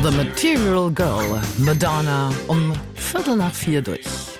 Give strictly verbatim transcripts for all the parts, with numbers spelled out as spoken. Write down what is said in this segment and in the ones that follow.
The Material Girl, Madonna, um Viertel nach vier durch.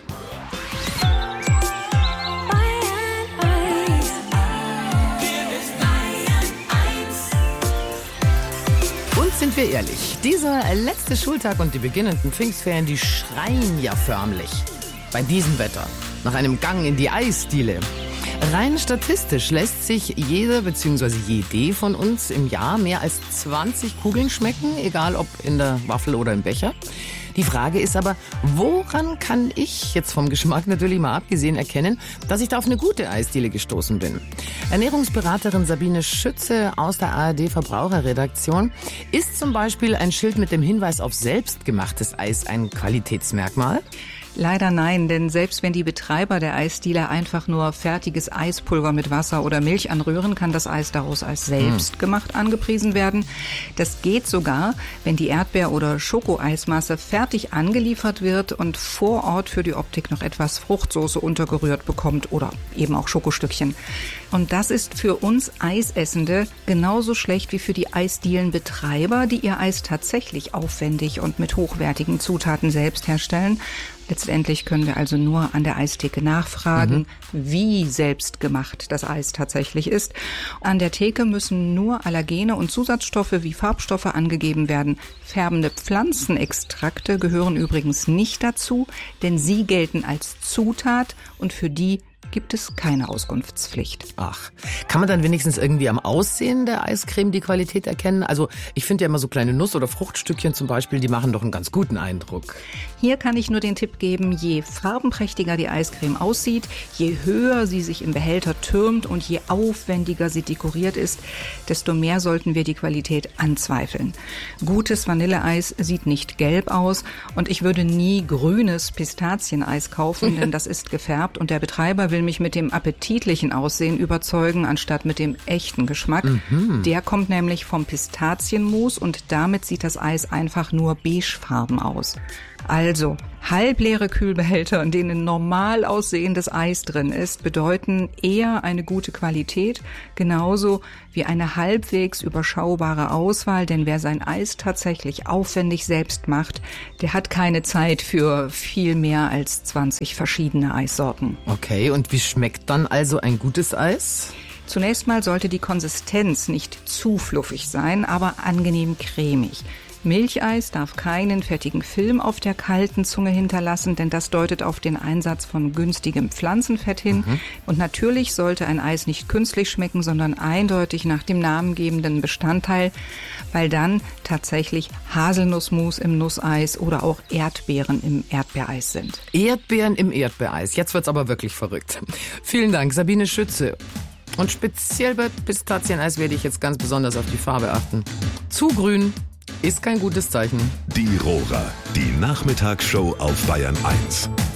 Und sind wir ehrlich, dieser letzte Schultag und die beginnenden Pfingstferien, die schreien ja förmlich. Bei diesem Wetter, nach einem Gang in die Eisdiele. Rein statistisch lässt sich jeder bzw. jede von uns im Jahr mehr als zwanzig Kugeln schmecken, egal ob in der Waffel oder im Becher. Die Frage ist aber, woran kann ich, jetzt vom Geschmack natürlich mal abgesehen, erkennen, dass ich da auf eine gute Eisdiele gestoßen bin? Ernährungsberaterin Sabine Schütze aus der A R D-Verbraucherredaktion. Ist zum Beispiel ein Schild mit dem Hinweis auf selbstgemachtes Eis ein Qualitätsmerkmal? Leider nein, denn selbst wenn die Betreiber der Eisdiele einfach nur fertiges Eispulver mit Wasser oder Milch anrühren, kann das Eis daraus als selbstgemacht angepriesen werden. Das geht sogar, wenn die Erdbeer- oder Schokoeismasse fertig angeliefert wird und vor Ort für die Optik noch etwas Fruchtsoße untergerührt bekommt oder eben auch Schokostückchen. Und das ist für uns Eisessende genauso schlecht wie für die Eisdielenbetreiber, die ihr Eis tatsächlich aufwendig und mit hochwertigen Zutaten selbst herstellen. Letztendlich können wir also nur an der Eistheke nachfragen, mhm. wie selbstgemacht das Eis tatsächlich ist. An der Theke müssen nur Allergene und Zusatzstoffe wie Farbstoffe angegeben werden. Färbende Pflanzenextrakte gehören übrigens nicht dazu, denn sie gelten als Zutat und für die gibt es keine Auskunftspflicht. Ach, kann man dann wenigstens irgendwie am Aussehen der Eiscreme die Qualität erkennen? Also ich finde ja immer so kleine Nuss- oder Fruchtstückchen zum Beispiel, die machen doch einen ganz guten Eindruck. Hier kann ich nur den Tipp geben, je farbenprächtiger die Eiscreme aussieht, je höher sie sich im Behälter türmt und je aufwendiger sie dekoriert ist, desto mehr sollten wir die Qualität anzweifeln. Gutes Vanilleeis sieht nicht gelb aus und ich würde nie grünes Pistazieneis kaufen, denn das ist gefärbt und der Betreiber will mich mit dem appetitlichen Aussehen überzeugen, anstatt mit dem echten Geschmack. Mhm. Der kommt nämlich vom Pistazienmus und damit sieht das Eis einfach nur beigefarben aus. Also, halbleere Kühlbehälter, in denen normal aussehendes Eis drin ist, bedeuten eher eine gute Qualität, genauso wie eine halbwegs überschaubare Auswahl, denn wer sein Eis tatsächlich aufwendig selbst macht, der hat keine Zeit für viel mehr als zwanzig verschiedene Eissorten. Okay, und wie schmeckt dann also ein gutes Eis? Zunächst mal sollte die Konsistenz nicht zu fluffig sein, aber angenehm cremig. Milcheis darf keinen fettigen Film auf der kalten Zunge hinterlassen, denn das deutet auf den Einsatz von günstigem Pflanzenfett hin. Mhm. Und natürlich sollte ein Eis nicht künstlich schmecken, sondern eindeutig nach dem namengebenden Bestandteil, weil dann tatsächlich Haselnussmus im Nusseis oder auch Erdbeeren im Erdbeereis sind. Erdbeeren im Erdbeereis, jetzt wird's aber wirklich verrückt. Vielen Dank, Sabine Schütze. Und speziell bei Pistazieneis werde ich jetzt ganz besonders auf die Farbe achten. Zu grün ist kein gutes Zeichen. Die Rohrer, die Nachmittagsshow auf Bayern eins.